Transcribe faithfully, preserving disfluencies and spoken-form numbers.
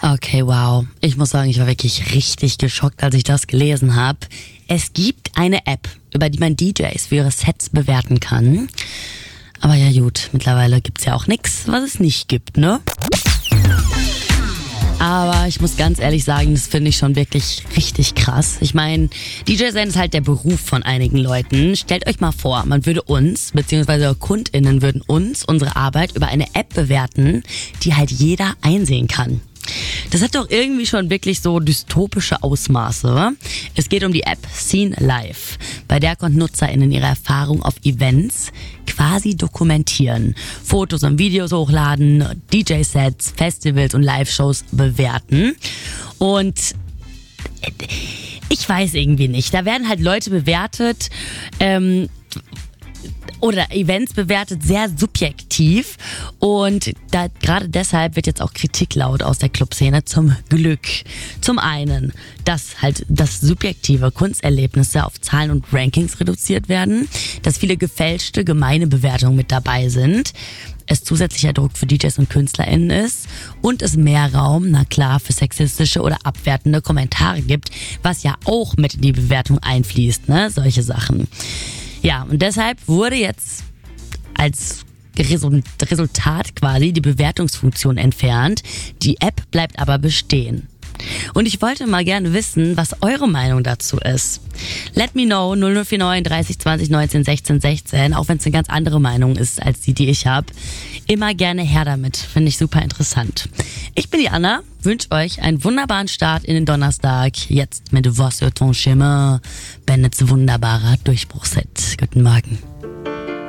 Okay, wow. Ich muss sagen, ich war wirklich richtig geschockt, als ich das gelesen habe. Es gibt eine App, über die man D Js für ihre Sets bewerten kann. Aber ja gut, mittlerweile gibt's ja auch nichts, was es nicht gibt, ne? Aber ich muss ganz ehrlich sagen, das finde ich schon wirklich richtig krass. Ich meine, D J sein ist halt der Beruf von einigen Leuten. Stellt euch mal vor, man würde uns, beziehungsweise KundInnen würden uns, unsere Arbeit über eine App bewerten, die halt jeder einsehen kann. Das hat doch irgendwie schon wirklich so dystopische Ausmaße. Wa? Es geht um die App Scene Live, bei der konnten NutzerInnen ihre Erfahrung auf Events quasi dokumentieren, Fotos und Videos hochladen, D J-Sets, Festivals und Live-Shows bewerten. Und ich weiß irgendwie nicht, da werden halt Leute bewertet, ähm, oder Events bewertet sehr subjektiv und da, gerade deshalb wird jetzt auch Kritik laut aus der Clubszene, zum Glück. Zum einen, dass halt das subjektive Kunsterlebnisse auf Zahlen und Rankings reduziert werden, dass viele gefälschte, gemeine Bewertungen mit dabei sind, es zusätzlicher Druck für D Js und KünstlerInnen ist und es mehr Raum, na klar, für sexistische oder abwertende Kommentare gibt, was ja auch mit in die Bewertung einfließt, ne, solche Sachen. Ja, und deshalb wurde jetzt als Resultat quasi die Bewertungsfunktion entfernt. Die App bleibt aber bestehen. Und ich wollte mal gerne wissen, was eure Meinung dazu ist. Let me know, null null vier neun dreißig zwanzig neunzehn sechzehn sechzehn, auch wenn es eine ganz andere Meinung ist als die, die ich habe. Immer gerne her damit, finde ich super interessant. Ich bin die Anna, wünsche euch einen wunderbaren Start in den Donnerstag. Jetzt mit Voix sur ton chemin, Bennets wunderbarer Durchbruchshit. Guten Morgen.